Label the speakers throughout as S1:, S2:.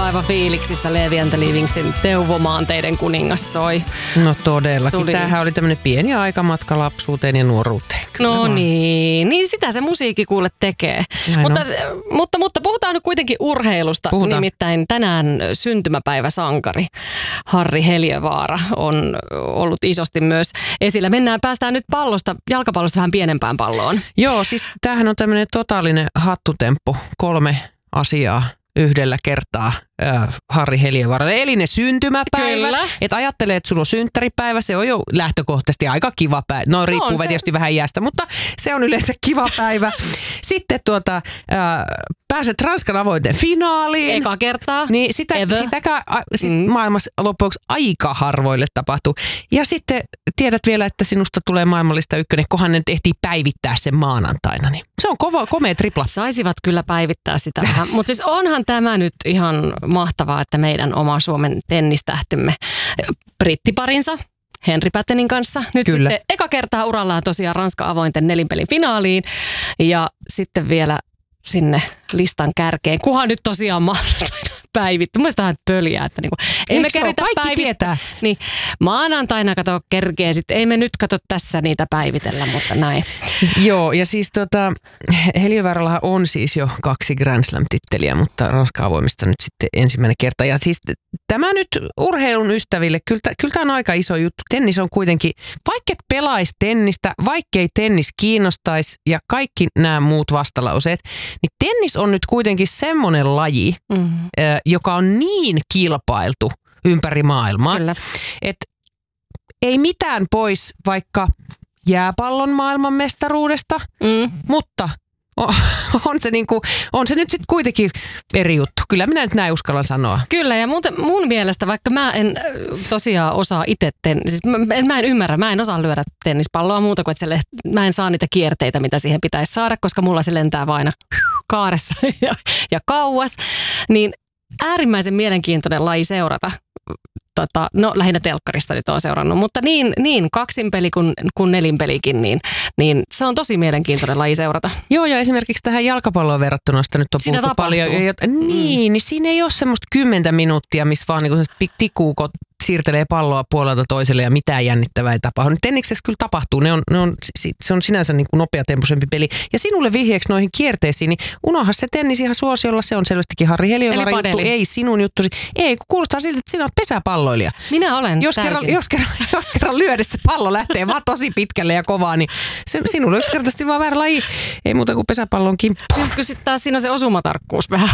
S1: aivan fiiliksissä Levi and the Livingsin Teuvomaanteiden kuningas soi.
S2: No todellakin. Tämähän oli tämmöinen pieni aikamatka lapsuuteen ja nuoruuteen. Kyllä
S1: no niin sitä se musiikki kuule tekee. Mutta puhutaan nyt kuitenkin urheilusta. Nimittäin tänään syntymäpäiväsankari Harri Heliövaara on ollut isosti myös esillä. Päästään nyt jalkapallosta vähän pienempään palloon.
S2: Joo, siis tämähän on tämmöinen totaalinen hattutemppu. 3 asiaa yhdellä kertaa Harri Heliövaaralle. Eli ne syntymäpäivä. Kyllä. Että ajattelee, että sulla on synttäripäivä. Se on jo lähtökohtaisesti aika kiva päivä. No riippuu tietysti vähän iästä, mutta se on yleensä kiva päivä. Sitten pääset Ranskan avointen finaaliin.
S1: Eka kertaa.
S2: Niin sitäkään maailmassa lopuksi aika harvoille tapahtuu. Ja sitten tiedät vielä, että sinusta tulee maailmallista ykkönen, kohan ne ehtii päivittää sen maanantaina. Niin se on komea tripla.
S1: Saisivat kyllä päivittää sitä vähän. Mutta siis onhan tämä nyt ihan mahtavaa, että meidän oma Suomen tennistähtimme brittiparinsa Henri Pätenin kanssa. Nyt kyllä. Sitten eka kertaa urallaan tosiaan Ranskan avointen nelinpelin finaaliin ja sitten vielä sinne listan kärkeen, kunhan nyt tosiaan päivitty. Mielestäni vähän pöljää, että niinku, ei me keritä
S2: tietää.
S1: Niin, maanantaina kato kerkee, sitten ei me nyt kato tässä niitä päivitellä, mutta näin.
S2: Joo, ja siis Heliövaarallahan on siis jo 2 Grand Slam-titteliä, mutta Ranskan avoimista nyt sitten ensimmäinen kerta. Ja siis tämä nyt urheilun ystäville, kyllä tämä on aika iso juttu. Tennis on kuitenkin, vaikka et pelaisi tennistä, vaikkei tennis kiinnostaisi ja kaikki nämä muut vastalauseet, niin tennis on nyt kuitenkin semmoinen laji, joka on niin kilpailtu ympäri maailmaa, että ei mitään pois vaikka jääpallon maailmanmestaruudesta, mutta on se nyt sitten kuitenkin eri juttu. Kyllä minä nyt näin uskallan sanoa.
S1: Kyllä, ja mun mielestä, vaikka mä en tosiaan osaa itse, mä en ymmärrä, mä en osaa lyödä tennispalloa muuta kuin, että mä en saa niitä kierteitä, mitä siihen pitäisi saada, koska mulla se lentää vain kaaressa ja kauas, niin äärimmäisen mielenkiintoinen laji seurata. No lähinnä telkkarista nyt on seurannut, mutta niin kaksinpeli kuin nelinpelikin, niin se on tosi mielenkiintoinen laji seurata.
S2: Joo, ja esimerkiksi tähän jalkapalloon verrattuna, josta nyt on puhuttu paljon. Niin siinä ei ole semmoista 10 minuuttia, missä vaan niinku tikuukot siirtelee palloa puolelta toiselle ja mitään jännittävää ei tapahdu. Tenniksessä kyllä tapahtuu. Se on sinänsä niin kuin nopeatempoisempi peli. Ja sinulle vihjeeksi noihin kierteisiin, niin unohda se tennis ihan suosiolla. Se on selvästikin Harri Heliövaara juttu. Ei sinun juttusi. Ei, kun kuulostaa siltä, että sinä olet pesäpalloilija.
S1: Minä olen
S2: jos kerran lyödessä pallo lähtee vaan tosi pitkälle ja kovaa, niin sinulle yksinkertaisesti vaan väärä laji. Ei muuta kuin pesäpallon kimppu.
S1: Nyt kun sitten taas siinä on se osumatarkkuus vähän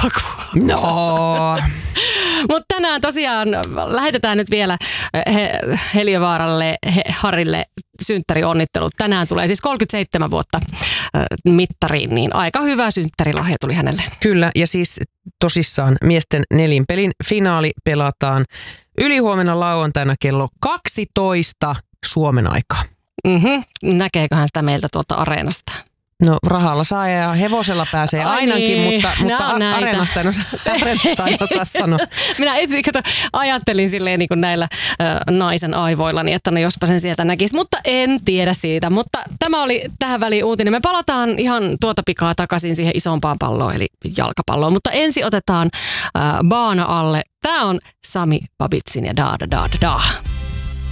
S2: No.
S1: Mutta tänään tosiaan lähetetään nyt vielä Heliövaaralle, Harrille synttärionnittelut. Tänään tulee siis 37 vuotta mittariin, niin aika hyvä synttärilahja tuli hänelle.
S2: Kyllä, ja siis tosissaan miesten nelinpelin finaali pelataan ylihuomenna lauantaina kello 12 Suomen aikaa.
S1: Näkeeköhän sitä meiltä tuolta areenasta?
S2: No rahalla saa ja hevosella pääsee ainakin, mutta areenasta en osaa sanoa.
S1: Minä ajattelin silleen niin kuin näillä naisen aivoillani, että no jospa sen sieltä näkisi, mutta en tiedä siitä. Mutta tämä oli tähän väliin uutinen. Me palataan ihan tuota pikaa takaisin siihen isompaan palloon, eli jalkapalloon. Mutta ensin otetaan baana alle. Tämä on Sami Babitsin ja Da Da Da Da Da.